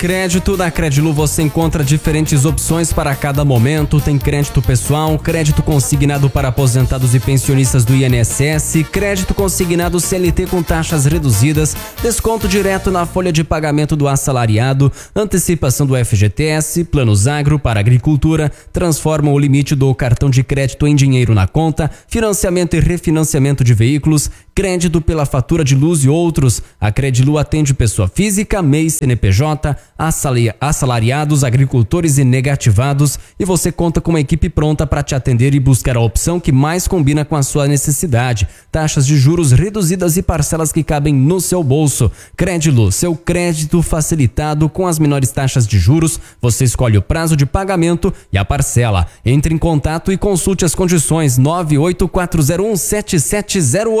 Crédito da Credilu você encontra diferentes opções para cada momento. Tem crédito pessoal, crédito consignado para aposentados e pensionistas do INSS, crédito consignado CLT com taxas reduzidas, desconto direto na folha de pagamento do assalariado, antecipação do FGTS, planos agro para agricultura, transforma o limite do cartão de crédito em dinheiro na conta, financiamento e refinanciamento de veículos, crédito pela fatura de luz e outros. A Credilu atende pessoa física, MEI, CNPJ, assalariados, agricultores e negativados, e você conta com uma equipe pronta para te atender e buscar a opção que mais combina com a sua necessidade. Taxas de juros reduzidas e parcelas que cabem no seu bolso. Credilu, seu crédito facilitado com as menores taxas de juros. Você escolhe o prazo de pagamento e a parcela. Entre em contato e consulte as condições. 984017708.